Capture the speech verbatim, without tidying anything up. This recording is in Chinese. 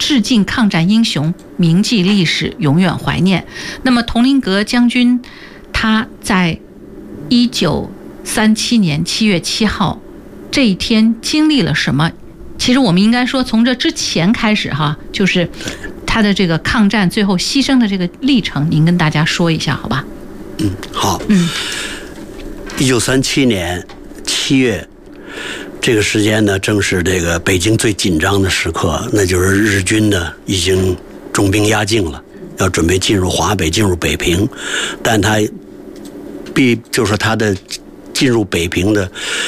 致敬抗战英雄，铭记历史，永远怀念。那么佟麟阁将军他在一九三七年七月七号这一天经历了什么？其实我们应该说从这之前开始哈，就是他的这个抗战最后牺牲的这个历程，您跟大家说一下好吧？ 嗯，好。 嗯， 一九三七年七月这个时间呢，正是这个北京最紧张的时刻，那就是日军呢已经重兵压境了，要准备进入华北，进入北平，但他必就是他的进入北平的